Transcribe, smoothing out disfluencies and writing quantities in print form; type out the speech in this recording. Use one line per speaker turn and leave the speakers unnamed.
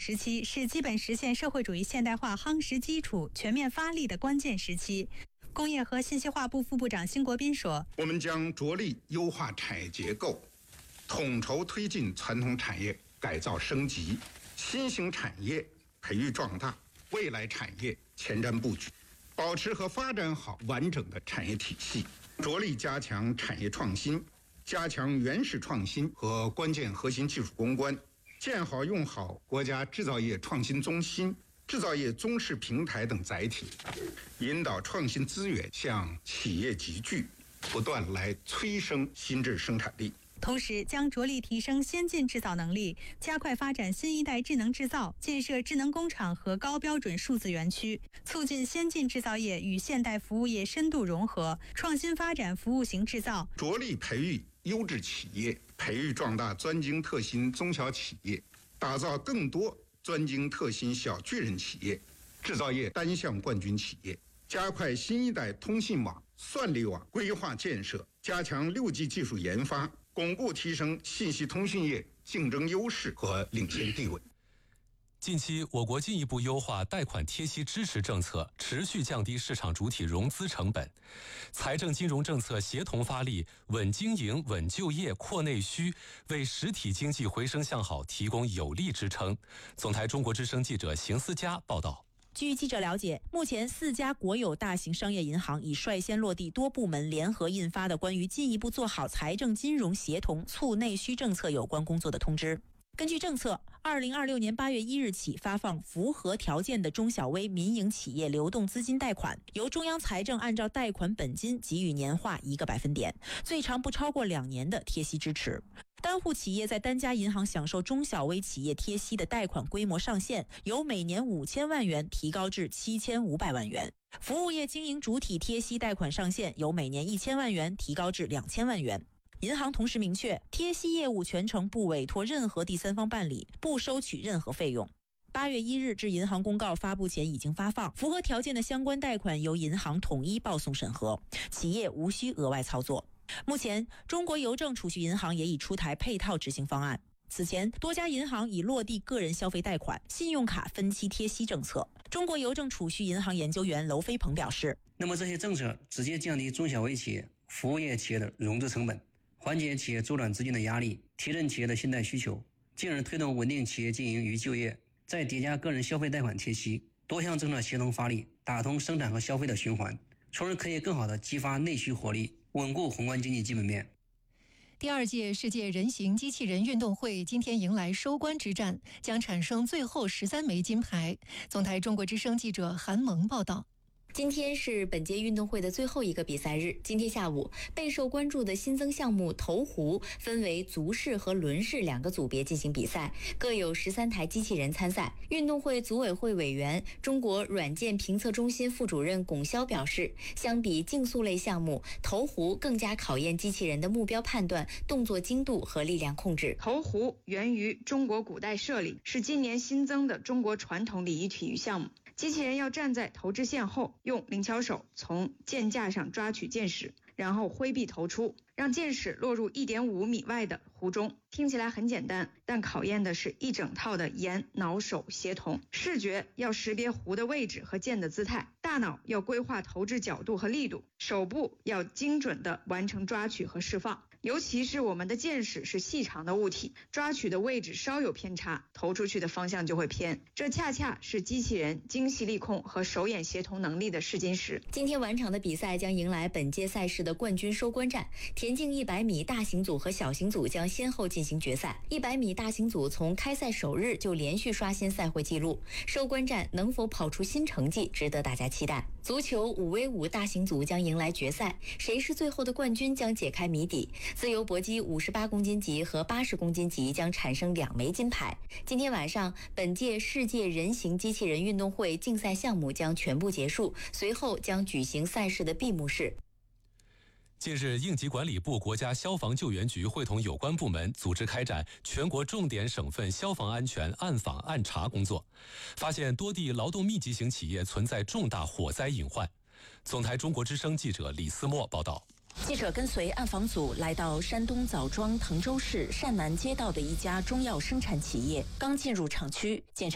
时期是基本实现社会主义现代化夯实基础、全面发力的关键时期。工业和信息化部副部长辛国斌说：“
我们将着力优化产业结构，统筹推进传统产业改造升级，新兴产业培育壮大，未来产业前瞻布局，保持和发展好完整的产业体系，着力加强产业创新，加强原始创新和关键核心技术攻关，建好用好国家制造业创新中心、制造业综示平台等载体，引导创新资源向企业集聚，不断来催生新质生产力。”
同时，将着力提升先进制造能力，加快发展新一代智能制造，建设智能工厂和高标准数字园区，促进先进制造业与现代服务业深度融合，创新发展服务型制造，
着力培育优质企业，培育壮大专精特新中小企业，打造更多专精特新小巨人企业，制造业单项冠军企业，加快新一代通信网、算力网规划建设，加强6G 技术研发，巩固提升信息通讯业竞争优势和领先地位。
近期，我国进一步优化贷款贴息支持政策，持续降低市场主体融资成本，财政金融政策协同发力，稳经营、稳就业、扩内需，为实体经济回升向好提供有力支撑。总台中国之声记者邢思佳报道。
据记者了解，目前4家国有大型商业银行已率先落地多部门联合印发的关于进一步做好财政金融协同促内需政策有关工作的通知。根据政策，2026年8月1日起发放符合条件的中小微民营企业流动资金贷款，由中央财政按照贷款本金给予年化1个百分点，最长不超过2年的贴息支持。单户企业在单家银行享受中小微企业贴息的贷款规模上限由每年5000万元提高至7500万元，服务业经营主体贴息贷款上限由每年1000万元提高至2000万元。银行同时明确，贴息业务全程不委托任何第三方办理，不收取任何费用。8月1日至银行公告发布前已经发放，符合条件的相关贷款由银行统一报送审核，企业无需额外操作。目前，中国邮政储蓄银行也已出台配套执行方案。此前，多家银行已落地个人消费贷款、信用卡分期贴息政策。中国邮政储蓄银行研究员娄飞鹏表示，
那么这些政策直接降低中小微企业、服务业企业的融资成本，缓解企业周转资金的压力，提振企业的信贷需求，进而推动稳定企业经营与就业，再叠加个人消费贷款贴息，多项政策协同发力，打通生产和消费的循环，从而可以更好地激发内需活力，稳固宏观经济基本面。
第2届世界人形机器人运动会今天迎来收官之战，将产生最后13枚金牌。总台中国之声记者韩萌报道。
今天是本届运动会的最后一个比赛日。今天下午，备受关注的新增项目投壶分为足式和轮式2个组别进行比赛，各有13台机器人参赛。运动会组委会委员、中国软件评测中心副主任龚潇表示，相比竞速类项目，投壶更加考验机器人的目标判断、动作精度和力量控制。
投壶源于中国古代射礼，是今年新增的中国传统礼仪体育项目。机器人要站在投掷线后，用灵巧手从箭架上抓取箭矢，然后挥臂投出，让箭矢落入1.5米外的壶中。听起来很简单，但考验的是一整套的眼、脑、手协同。视觉要识别壶的位置和箭的姿态，大脑要规划投掷角度和力度，手部要精准地完成抓取和释放。尤其是我们的箭矢是细长的物体，抓取的位置稍有偏差，投出去的方向就会偏。这恰恰是机器人精细力控和手眼协同能力的试金石。
今天晚场的比赛将迎来本届赛事的冠军收官战。田径100米大型组和小型组将先后进行决赛。100米大型组从开赛首日就连续刷新赛会纪录，收官战能否跑出新成绩，值得大家期待。足球5v5大型组将迎来决赛，谁是最后的冠军将解开谜底。自由搏击58公斤级和80公斤级将产生2枚金牌。今天晚上，本届世界人形机器人运动会竞赛项目将全部结束，随后将举行赛事的闭幕式。
近日，应急管理部、国家消防救援局会同有关部门组织开展全国重点省份消防安全暗访暗查工作，发现多地劳动密集型企业存在重大火灾隐患。总台中国之声记者李思墨报道。
记者跟随暗访组来到山东枣庄滕州市单南街道的一家中药生产企业，刚进入厂区，检查